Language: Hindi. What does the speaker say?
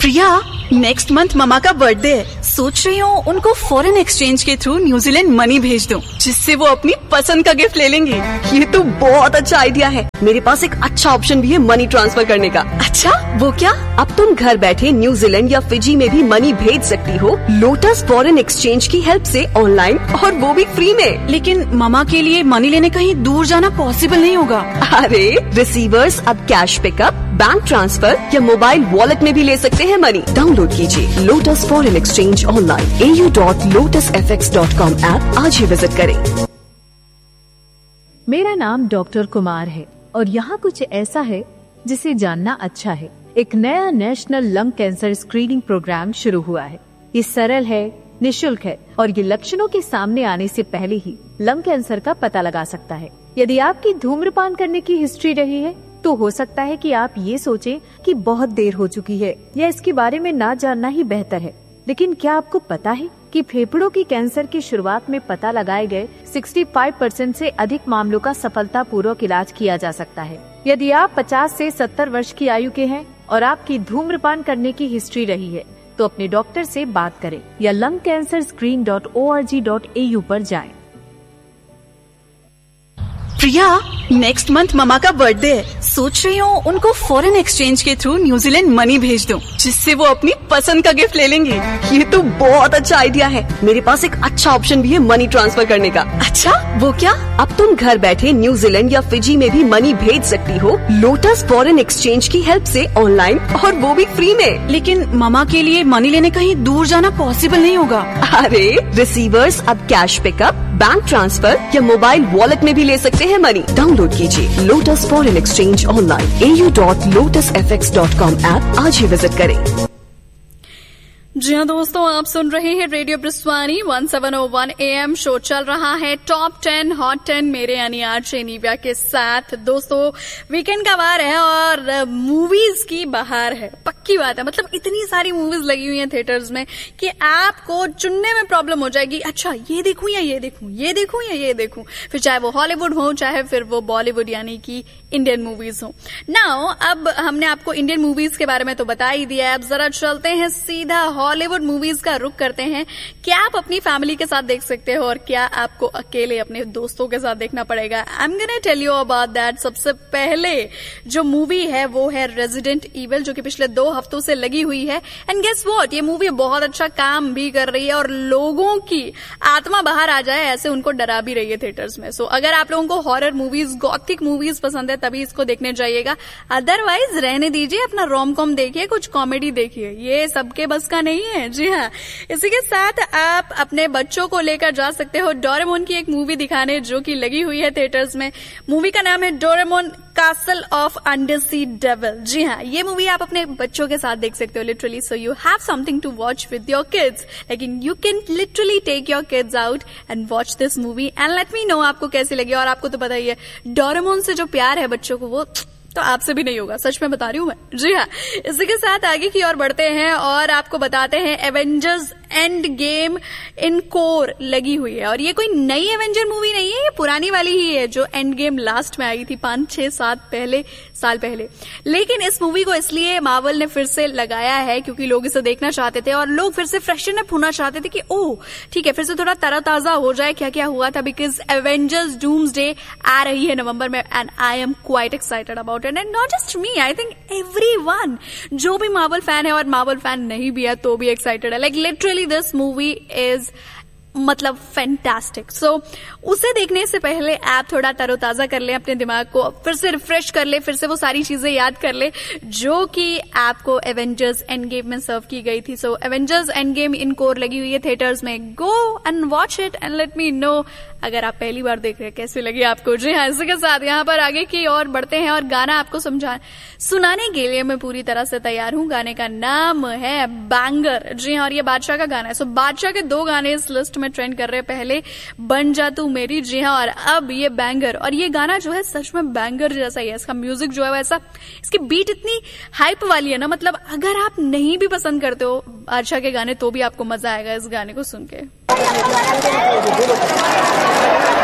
प्रिया, नेक्स्ट मंथ ममा का बर्थडे है। सोच रही हूँ उनको फॉरेन एक्सचेंज के थ्रू न्यूजीलैंड मनी भेज दूँ, जिससे वो अपनी पसंद का गिफ्ट ले लेंगे। ये तो बहुत अच्छा आइडिया है। मेरे पास एक अच्छा ऑप्शन भी है मनी ट्रांसफर करने का। अच्छा, वो क्या? अब तुम घर बैठे न्यूजीलैंड या फिजी में भी मनी भेज सकती हो लोटस फॉरेन एक्सचेंज की हेल्प से ऑनलाइन, और वो भी फ्री में। लेकिन ममा के लिए मनी लेने कहीं दूर जाना पॉसिबल नहीं होगा। अरे रिसीवर्स अब कैश पिकअप, बैंक ट्रांसफर या मोबाइल वॉलेट में भी ले सकते हैं मनी। डाउनलोड कीजिए lotus foreign exchange online au.lotusfx.com app आज ही विजिट करें। मेरा नाम डॉक्टर कुमार है और यहाँ कुछ ऐसा है जिसे जानना अच्छा है। एक नया national lung cancer screening programme शुरू हुआ है। ये सरल है, निशुल्क है और ये लक्षणों के सामने आने से पहले ही लंग कैंसर का पता लगा सकता है। यदि आपकी धूम्रपान करने की हिस्ट्री रही है तो हो सकता है कि आप ये सोचें कि बहुत देर हो चुकी है या इसके बारे में ना जानना ही बेहतर है। लेकिन क्या आपको पता है कि फेफड़ों की कैंसर की शुरुआत में पता लगाए गए 65% से अधिक मामलों का सफलतापूर्वक इलाज किया जा सकता है। यदि आप 50 से 70 वर्ष की आयु के हैं और आपकी धूम्रपान करने की हिस्ट्री रही है तो अपने डॉक्टर से बात करें या lungcancerscreen.org.au पर जाएं। प्रिया, नेक्स्ट मंथ ममा का बर्थडे है। सोच रही हूँ उनको फॉरेन एक्सचेंज के थ्रू न्यूजीलैंड मनी भेज दूँ, जिससे वो अपनी पसंद का गिफ्ट ले लेंगे। ये तो बहुत अच्छा आइडिया है। मेरे पास एक अच्छा ऑप्शन भी है मनी ट्रांसफर करने का। अच्छा, वो क्या? अब तुम घर बैठे न्यूजीलैंड या फिजी में भी मनी भेज सकती हो लोटस फॉरेन एक्सचेंज की हेल्प से ऑनलाइन, और वो भी फ्री में। लेकिन ममा के लिए मनी लेने कहीं दूर जाना पॉसिबल नहीं होगा। अरे रिसीवर्स अब कैश पिकअप, बैंक ट्रांसफर या मोबाइल वॉलेट में भी ले सकते हैं मनी। डाउनलोड कीजिए lotus foreign exchange online au.lotusfx.com app आज ही विजिट करें। जी हाँ दोस्तों, आप सुन रहे हैं रेडियो ब्रिस्वानी 1701 AM। शो चल रहा है टॉप 10 हॉट 10 मेरे यानी आरजे निव्या के साथ। दोस्तों, वीकेंड का वार है और मूवीज की बहार है, पक्की बात है। मतलब इतनी सारी मूवीज लगी हुई हैं थिएटर्स में कि आपको चुनने में प्रॉब्लम हो जाएगी। अच्छा, ये देखूं या ये देखूं, ये देखूं या ये देखूं, फिर चाहे वो हॉलीवुड हो चाहे फिर वो बॉलीवुड यानी कि इंडियन मूवीज हो। नाउ अब हमने आपको इंडियन मूवीज के बारे में तो बता ही दिया है। अब जरा चलते हैं सीधा हॉलीवुड मूवीज का रुख करते हैं। क्या आप अपनी फैमिली के साथ देख सकते हो और क्या आपको अकेले अपने दोस्तों के साथ देखना पड़ेगा? I am gonna tell you about that. सबसे पहले जो मूवी है वो है रेजिडेंट ईविल, जो कि पिछले 2 हफ्तों से लगी हुई है। एंड गेस व्हाट, ये मूवी बहुत अच्छा काम भी कर रही है और लोगों की आत्मा बाहर आ जाए ऐसे उनको डरा भी रही है थिएटर्स में। सो अगर आप लोगों को हॉरर मूवीज, गॉथिक मूवीज पसंद है तभी इसको देखने जाइएगा, अदरवाइज रहने दीजिए, अपना रोम कॉम देखिए, कुछ कॉमेडी देखिए, ये सबके बस का नहीं है। जी हाँ, इसी के साथ आप अपने बच्चों को लेकर जा सकते हो डोरेमोन की एक मूवी दिखाने, जो कि लगी हुई है थिएटर्स में। मूवी का नाम है Doraemon castle of undersea devil. जी हाँ, ये मूवी आप अपने बच्चों के साथ देख सकते हो literally. So you have something to watch with your kids, लेकिन you can literally take your kids out and watch this movie and let me know आपको कैसी लगी। और आपको तो पता ही है, डोरेमोन से जो प्यार है बच्चों को, वो तो आपसे भी नहीं होगा, सच में बता रही हूं मैं। जी हाँ, इसी के साथ आगे की ओर बढ़ते हैं और आपको बताते हैं Avengers end game in core लगी हुई है। और ये कोई नई एवेंजर मूवी नहीं है, ये पुरानी वाली ही है जो एंड गेम लास्ट में आई थी 5-6-7 साल पहले। लेकिन इस मूवी को इसलिए मार्वल ने फिर से लगाया है क्योंकि लोग इसे देखना चाहते थे और लोग फिर से फ्रेशन अप होना चाहते थे कि ओह ठीक है, फिर से थोड़ा तरोताजा हो जाए क्या क्या हुआ था। बिकॉज एवेंजर्स डूम्सडे आ रही है नवंबर में and I am quite excited about it. And not just me, I think everyone जो भी मार्वल फैन है और मार्वल फैन नहीं भी है तो भी एक्साइटेड है। Like literally this movie is मतलब फैंटास्टिक। सो उसे देखने से पहले आप थोड़ा तरोताजा कर ले, अपने दिमाग को फिर से रिफ्रेश कर ले, फिर से वो सारी चीजें याद कर ले जो कि आपको एवेंजर्स एंड गेम में सर्व की गई थी। सो Avengers end game in core लगी हुई है थिएटर्स में, go and watch it and let me know अगर आप पहली बार देख रहे हैं कैसी लगी आपको। जी हाँ, इसी के साथ यहाँ पर आगे की ओर बढ़ते हैं और गाना आपको सुनाने के लिए मैं पूरी तरह से तैयार हूँ। गाने का नाम है बैंगर। जी हाँ, और ये बादशाह का गाना है। सो बादशाह के 2 गाने इस लिस्ट में ट्रेंड कर रहे हैं, पहले बन जा तू मेरी, जी हाँ, और अब ये बैंगर। और ये गाना जो है सच में बैंगर जैसा ही है। इसका म्यूजिक जो है वैसा, इसकी बीट इतनी हाइप वाली है ना, मतलब अगर आप नहीं भी पसंद करते हो बादशाह के गाने तो भी आपको मजा आएगा इस गाने को सुन के।